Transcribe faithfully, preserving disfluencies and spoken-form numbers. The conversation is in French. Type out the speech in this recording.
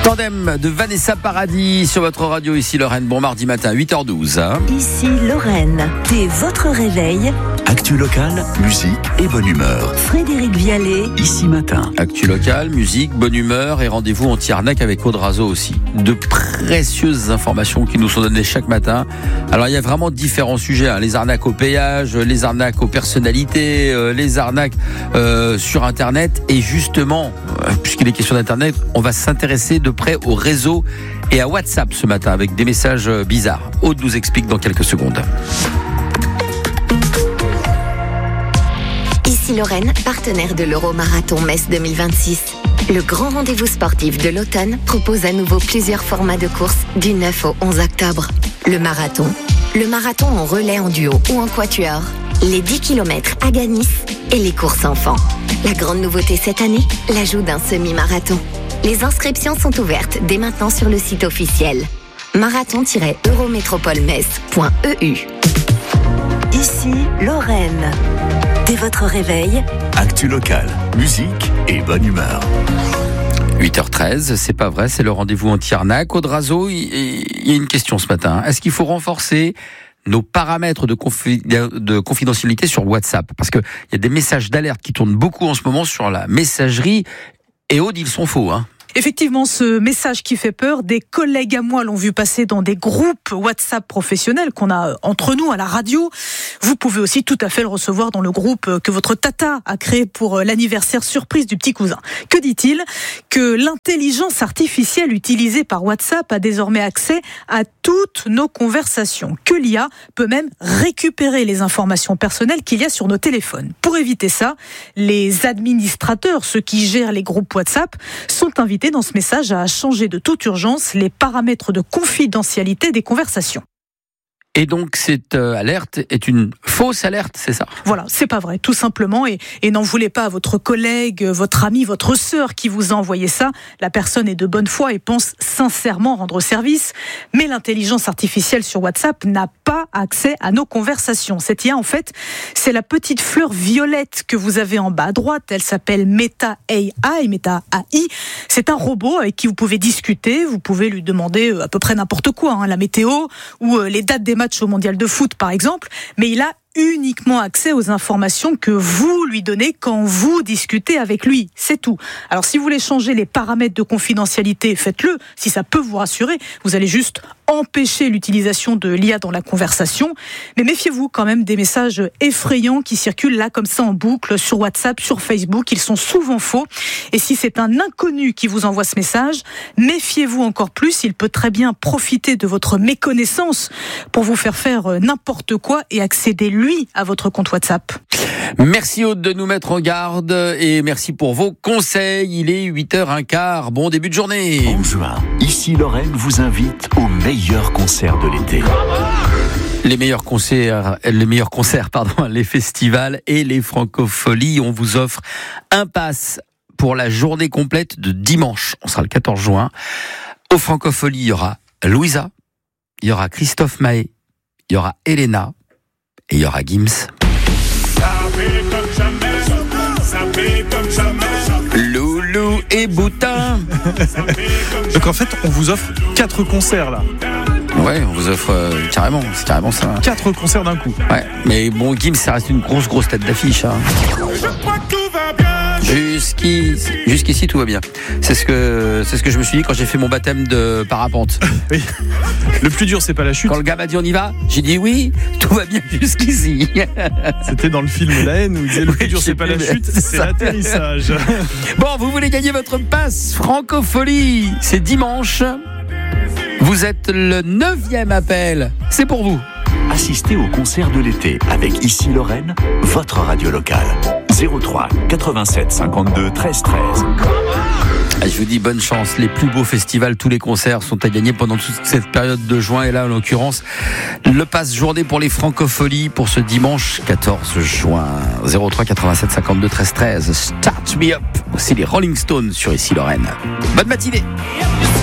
Tandem de Vanessa Paradis sur votre radio, ici Lorraine. Bon mardi matin, huit heures douze. Hein. Ici Lorraine, dès votre réveil. Actu locale, musique et bonne humeur. Frédéric Vialet, ici matin. Actu locale, musique, bonne humeur et rendez-vous anti-arnaque avec Aude Razo aussi. De précieuses informations qui nous sont données chaque matin. Alors il y a vraiment différents sujets. Hein. Les arnaques au péage, les arnaques aux personnalités, euh, les arnaques euh, sur Internet. Et justement, euh, puisqu'il est question d'Internet, on va s'intéresser de près au réseau et à WhatsApp ce matin avec des messages bizarres. Aude nous explique dans quelques secondes. Ici Lorraine, partenaire de l'Euro-Marathon Metz deux mille vingt-six. Le grand rendez-vous sportif de l'automne propose à nouveau plusieurs formats de courses du neuf au onze octobre. Le marathon, le marathon en relais en duo ou en quatuor, les dix kilomètres à Ganis et les courses enfants. La grande nouveauté cette année, l'ajout d'un semi-marathon. Les inscriptions sont ouvertes dès maintenant sur le site officiel marathon tiret eurométropolemetz point e u. ici Lorraine. Dès votre réveil, Actu locale, musique et bonne humeur. huit heures treize, c'est pas vrai, c'est le rendez-vous anti-arnaque. Aude Razo, il y a une question ce matin. Est-ce qu'il faut renforcer nos paramètres de, confi- de confidentialité sur WhatsApp? Parce qu'il y a des messages d'alerte qui tournent beaucoup en ce moment sur la messagerie. Et Aude, ils sont faux, hein. Effectivement, ce message qui fait peur, des collègues à moi l'ont vu passer dans des groupes WhatsApp professionnels qu'on a entre nous à la radio. Vous pouvez aussi tout à fait le recevoir dans le groupe que votre tata a créé pour l'anniversaire surprise du petit cousin. Que dit-il ? Que l'intelligence artificielle utilisée par WhatsApp a désormais accès à toutes nos conversations. Que l'I A peut même récupérer les informations personnelles qu'il y a sur nos téléphones. Pour éviter ça, les administrateurs, ceux qui gèrent les groupes WhatsApp, sont invités dans ce message à changer de toute urgence les paramètres de confidentialité des conversations. Et donc cette euh, alerte est une fausse alerte, c'est ça ? Voilà, c'est pas vrai, tout simplement. Et, et n'en voulez pas à votre collègue, votre ami, votre sœur qui vous a envoyé ça. La personne est de bonne foi et pense sincèrement rendre service. Mais l'intelligence artificielle sur WhatsApp n'a pas accès à nos conversations. Cette I A, en fait, c'est la petite fleur violette que vous avez en bas à droite. Elle s'appelle Meta A I, Meta A I. C'est un robot avec qui vous pouvez discuter. Vous pouvez lui demander à peu près n'importe quoi, hein, la météo ou les dates des matchs au mondial de foot par exemple, mais il a uniquement accès aux informations que vous lui donnez quand vous discutez avec lui, c'est tout. Alors si vous voulez changer les paramètres de confidentialité, faites-le, si ça peut vous rassurer, vous allez juste empêcher l'utilisation de l'I A dans la conversation, mais méfiez-vous quand même des messages effrayants qui circulent là comme ça en boucle sur WhatsApp, sur Facebook, ils sont souvent faux, et si c'est un inconnu qui vous envoie ce message, méfiez-vous encore plus, il peut très bien profiter de votre méconnaissance pour vous faire faire n'importe quoi et accéder lui à votre compte WhatsApp. Merci Aude de nous mettre en garde et merci pour vos conseils. Il est huit heures quinze. Bon début de journée. En juin, ici Lorraine vous invite au meilleur concert de l'été. Les meilleurs concerts, les meilleurs concerts, pardon, les festivals et les francopholies. On vous offre un pass pour la journée complète de dimanche. On sera le quatorze juin. Aux francopholies, il y aura Louisa, il y aura Christophe Maé, il y aura Elena et il y aura Gims. Loulou et Boutin. Donc en fait, on vous offre quatre concerts là. Ouais, on vous offre euh, carrément, c'est carrément ça. Quatre concerts d'un coup. Ouais, mais bon, Gims, ça reste une grosse, grosse tête d'affiche. Hein. Jusqu'ici, jusqu'ici, tout va bien. C'est ce que, c'est ce que je me suis dit quand j'ai fait mon baptême de parapente. Oui. Le plus dur, c'est pas la chute. Quand le gars m'a dit on y va, j'ai dit oui, tout va bien jusqu'ici. C'était dans le film La Haine où il disait le plus dur, c'est pas la chute, c'est l'atterrissage. Bon, vous voulez gagner votre passe Francopholie, c'est dimanche. Vous êtes le neuvième appel, c'est pour vous. Assistez au concert de l'été avec Ici Lorraine, votre radio locale. zéro trois quatre-vingt-sept cinquante-deux treize treize. Je vous dis bonne chance, les plus beaux festivals, tous les concerts sont à gagner pendant toute cette période de juin. Et là, en l'occurrence, le passe journée pour les francopholies pour ce dimanche quatorze juin. zéro trois quatre-vingt-sept cinquante-deux treize treize. Start me up. C'est les Rolling Stones sur Ici Lorraine. Bonne matinée.